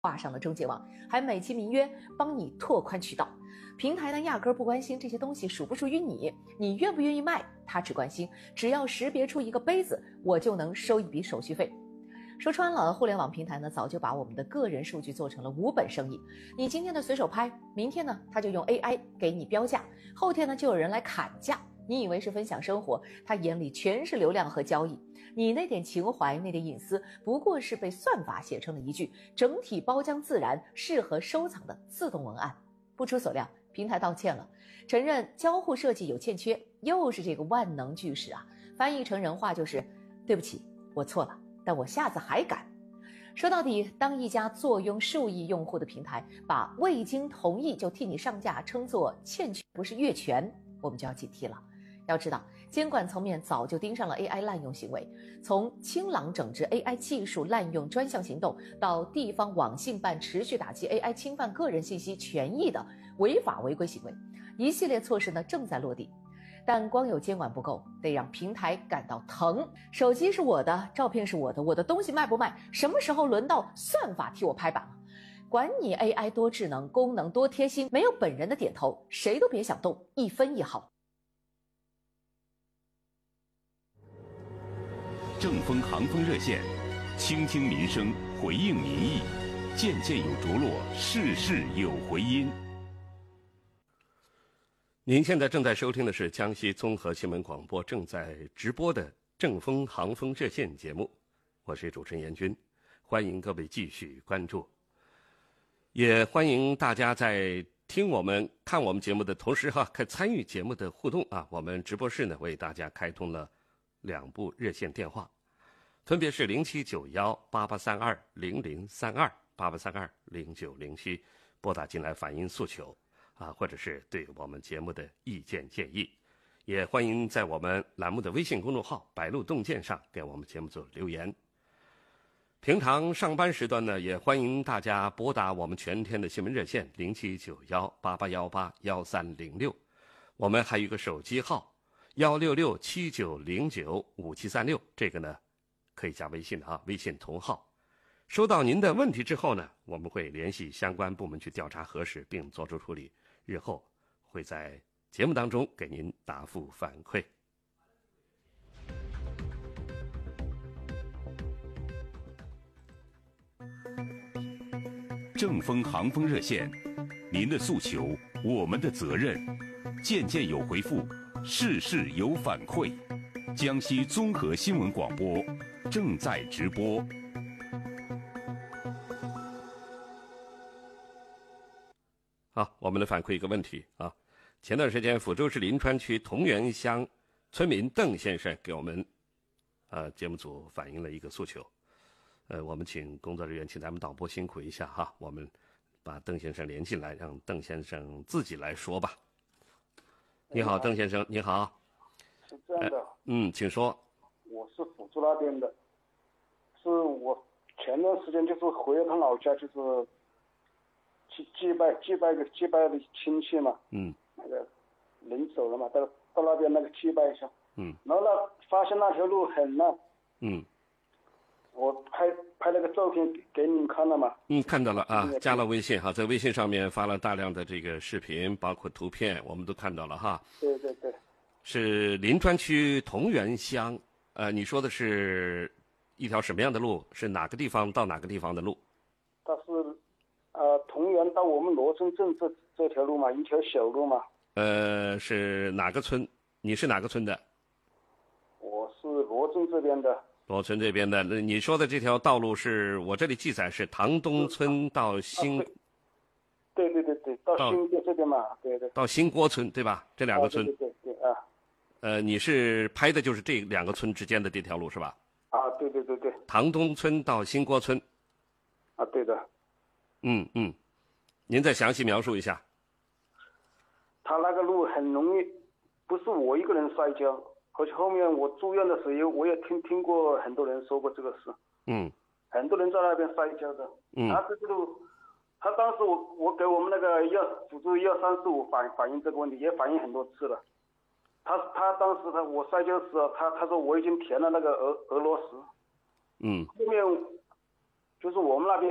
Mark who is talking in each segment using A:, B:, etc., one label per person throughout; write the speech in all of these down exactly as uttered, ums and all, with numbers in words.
A: 挂上了中介网，还美其名曰帮你拓宽渠道。平台呢压根儿不关心这些东西属不属于你，你愿不愿意卖，他只关心只要识别出一个杯子，我就能收一笔手续费。说穿了，互联网平台呢早就把我们的个人数据做成了无本生意。你今天的随手拍，明天呢他就用 A I 给你标价，后天呢就有人来砍价。你以为是分享生活，他眼里全是流量和交易。你那点情怀，那点隐私，不过是被算法写成了一句整体包浆自然、适合收藏的自动文案。不出所料，平台道歉了，承认交互设计有欠缺，又是这个万能句式啊！翻译成人话就是：对不起，我错了，但我下次还敢。说到底，当一家坐拥数亿用户的平台把未经同意就替你上架称作欠缺，不是越权，我们就要警惕了。要知道，监管层面早就盯上了 A I 滥用行为，从清朗整治 A I 技术滥用专项行动，到地方网信办持续打击 A I 侵犯个人信息权益的违法违规行为，一系列措施呢正在落地。但光有监管不够，得让平台感到疼。手机是我的，照片是我的，我的东西卖不卖？什么时候轮到算法替我拍板了？管你 A I 多智能，功能多贴心，没有本人的点头，谁都别想动一分一毫。
B: 正风航风热线，倾听民生，回应民意，件件有着落，事事有回音。您现在正在收听的是江西综合新闻广播正在直播的正风航风热线节目，我是主持人严军，欢迎各位继续关注，也欢迎大家在听我们看我们节目的同时哈，可参与节目的互动啊。我们直播室呢为大家开通了两部热线电话，分别是零七九幺八八三二零零三二八八三二零九零七，拨打进来反映诉求啊，或者是对我们节目的意见建议。也欢迎在我们栏目的微信公众号百路洞见上给我们节目组留言。平常上班时段呢，也欢迎大家拨打我们全天的新闻热线零七九幺八八幺八幺三零六，我们还有一个手机号幺六六七九零九五七三六，这个呢可以加微信的啊，微信同号。收到您的问题之后呢，我们会联系相关部门去调查核实并作出处理，日后会在节目当中给您答复反馈。正风航风热线，您的诉求，我们的责任，件件有回复，事事有反馈。江西综合新闻广播正在直播。好，我们来反馈一个问题啊。前段时间，抚州市临川区同源乡村民邓先生给我们呃节目组反映了一个诉求。呃，我们请工作人员，请咱们导播辛苦一下哈，我们把邓先生连进来，让邓先生自己来说吧。你好，邓先生，你好。
C: 是这样的，呃、
B: 嗯，请说。
C: 我是抚州那边的，是我前段时间就是回了趟老家，就是去祭拜祭拜个祭拜的亲戚嘛，
B: 嗯，
C: 那个临走了嘛，到到那边那个祭拜一下，
B: 嗯，
C: 然后呢，发现那条路很烂，
B: 嗯。
C: 我拍拍了个照片给给你们看了吗？
B: 嗯，看到了啊，加了微信哈，在微信上面发了大量的这个视频，包括图片，我们都看到了哈。
C: 对对对。
B: 是临川区同源乡，呃，你说的是一条什么样的路？是哪个地方到哪个地方的路？
C: 它是，呃，同源到我们罗村镇这这条路嘛，一条小路嘛。
B: 呃，是哪个村？你是哪个村的？
C: 我是罗镇这边的。
B: 罗村这边的，那你说的这条道路是我这里记载是塘东村到新，
C: 啊、对对对对，到新郭这边嘛，对对。到
B: 新郭村对吧？这两个村。
C: 啊、对对对对啊。
B: 呃，你是拍的就是这两个村之间的这条路是吧？
C: 啊，对对对对。
B: 塘东村到新郭村。
C: 啊，对的。
B: 嗯嗯，您再详细描述一下。
C: 他那个路很容易，不是我一个人摔跤。而且后面我住院的时候，我也听听过很多人说过这个事。
B: 嗯，
C: 很多人在那边摔跤的。
B: 嗯，
C: 他这个路，他当时我我给我们那个幺辅助幺三四五反反映这个问题，也反映很多次了。他他当时他我摔跤时啊，他他说我已经填了那个俄俄罗斯。
B: 嗯，
C: 后面就是我们那边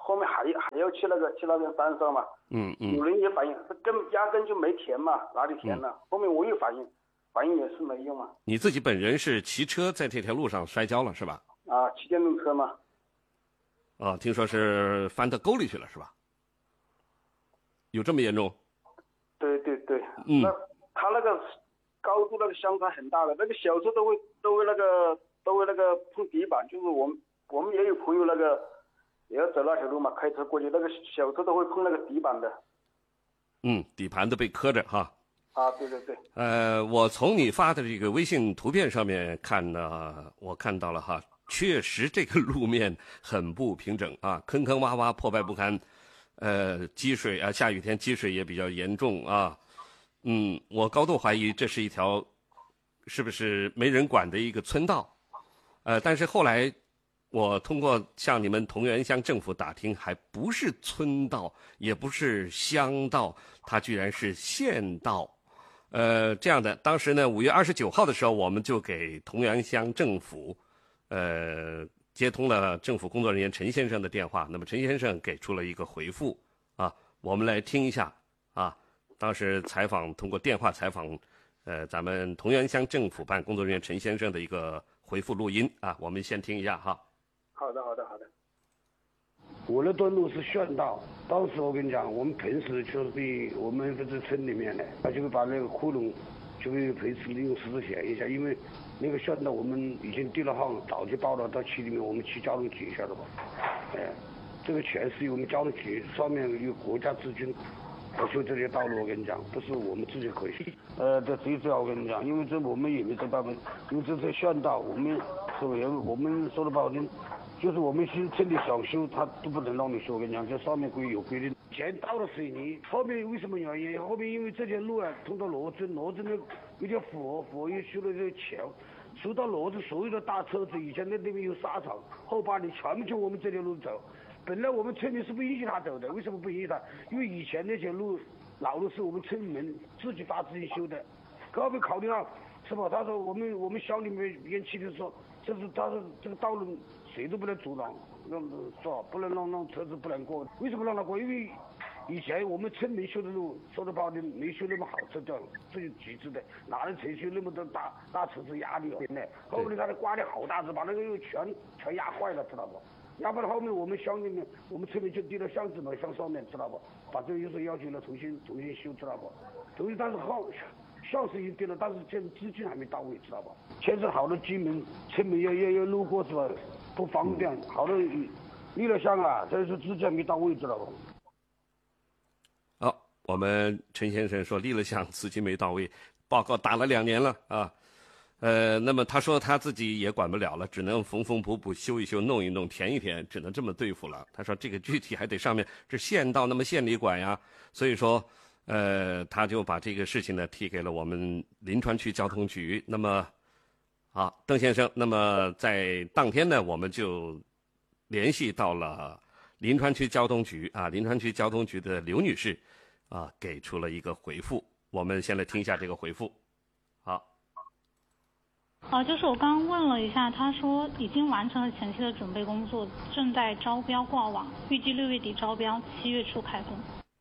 C: 后面还还要去那个去那边山上嘛，
B: 嗯嗯，
C: 有人也反映，根压根就没填嘛，哪里填了？嗯、后面我又反映，反映也是没用嘛。
B: 你自己本人是骑车在这条路上摔跤了是吧？
C: 啊，骑电动车嘛。
B: 啊，听说是翻到沟里去了是吧？有这么严重？
C: 对对对，
B: 嗯，
C: 那他那个高度那个相差很大的，那个小车都会都会那个都会那个碰底板，就是我们我们也有朋友那个也要走那条路嘛，开车过去，那个小车都会碰那个底板的。
B: 嗯，底盘都被磕着哈。
C: 啊，对对对。
B: 呃，我从你发的这个微信图片上面看呢，我看到了哈，确实这个路面很不平整啊，坑坑洼洼，破败不堪。呃，积水啊，下雨天积水也比较严重啊。嗯，我高度怀疑这是一条是不是没人管的一个村道。呃，但是后来我通过向你们桐园乡政府打听，还不是村道，也不是乡道，它居然是县道。呃，这样的，当时呢，五月二十九号的时候，我们就给桐园乡政府，呃。接通了政府工作人员陈先生的电话，那么陈先生给出了一个回复啊，我们来听一下啊。当时采访通过电话采访，呃，咱们桐园乡政府办工作人员陈先生的一个回复录音啊，我们先听一下哈。
C: 好的，好的，好的。
D: 我那段路是县道，当时我跟你讲，我们平时就是被我们这个村里面的，他就会把那个窟窿，就会平时利用石头填一下，因为。那个县道我们已经递了号，早就报了到区里面，我们去交通局晓得吧？哎，这个钱是由我们交通局上面有国家资金来修这些道路，我跟你讲，不是我们自己可以。呃，这最主要我跟你讲，因为这我们也没这办法，因为这是县道，我们是为我们说的不好听，就是我们新村里想修，他都不能让你修。我跟你讲，这上面规有规定。前到了水泥，后面为什么原因？后面因为这条路啊，通到罗镇，罗镇那有条佛佛又修了这个桥。修到罗子，所有的大车子以前那那边有沙场，后八年全部就我们这条路走。本来我们村里是不允许他走的，为什么不允许他？因为以前那些路老路是我们村里面自己发资金修的，可没考虑到是吧？他说我们我们乡里面边去的说，这是他说这个道路谁都不能阻挡，让是吧？不能让让车子不能过。为什么让他过？因为以前我们村没修的路，说的不好听，没修那么好，这叫最极致的，哪能承受那么多大大车子压力哦？现在后面他的刮的好大子，把那个又全全压坏了，知道不？要不然后面我们乡里面，我们村里就递到乡子嘛，乡上面知道不？把这个又是要求了重新重新修，知道不？重新但是后项是已经定了，但是现在资金还没到位，知道吧？牵涉好多居民村民要要要路过是吧？不方便，好多立了乡啊，这是资金还没到位，知道不？
B: 好，我们陈先生说立了项，资金没到位，报告打了两年了啊。呃，那么他说他自己也管不了了，只能缝缝补补、修一修、弄一弄、填一填，只能这么对付了。他说这个具体还得上面这县道，那么县里管呀。所以说，呃，他就把这个事情呢提给了我们临川区交通局。那么，啊，邓先生，那么在当天呢，我们就联系到了临川区交通局啊，临川区交通局的刘女士，啊，给出了一个回复。我们先来听一下这个回复。好。
E: 呃，就是我刚刚问了一下，他说已经完成了前期的准备工作，正在招标挂网，预计六月底招标，七月初开工。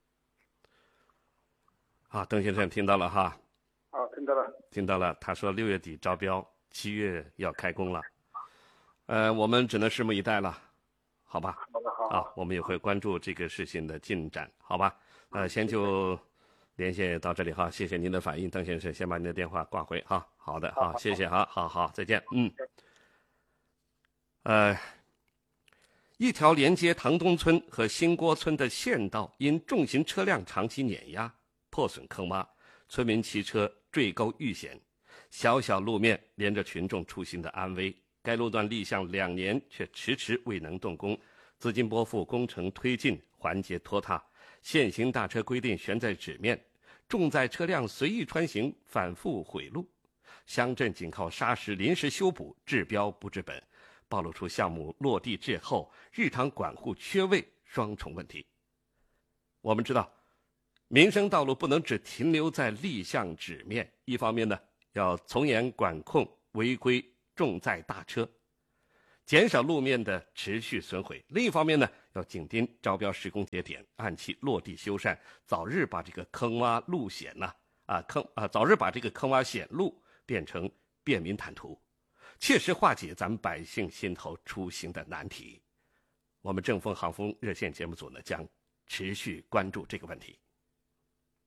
B: 好，邓先生听到了哈。
C: 好，听到了。
B: 听到了，他说六月底招标，七月要开工了。呃，我们只能拭目以待了，好吧？
C: 好的，好。
B: 啊，我们也会关注这个事情的进展，好吧？呃，先就连线到这里哈，谢谢您的反应，邓先生，先把您的电话挂回哈。好的，好，谢谢哈，好好，再见，嗯。呃，一条连接塘东村和新郭村的县道因重型车辆长期碾压，破损坑洼，村民骑车坠沟遇险，小小路面连着群众出行的安危。该路段立项两年，却迟迟未能动工，资金拨付，工程推进环节拖沓。现行大车规定悬在纸面，重载车辆随意穿行，反复毁路。乡镇仅靠砂石临时修补，治标不治本，暴露出项目落地滞后、日常管护缺位双重问题。我们知道，民生道路不能只停留在立项纸面，一方面呢，要从严管控违规重载大车， 减少路面的持续损毁。另一方面呢，要紧盯招标施工节点，按期落地修缮，早日把这个坑洼路险呢、啊，啊坑啊，早日把这个坑洼险路变成便民坦途，切实化解咱们百姓心头出行的难题。我们正风航风热线节目组呢，将持续关注这个问题。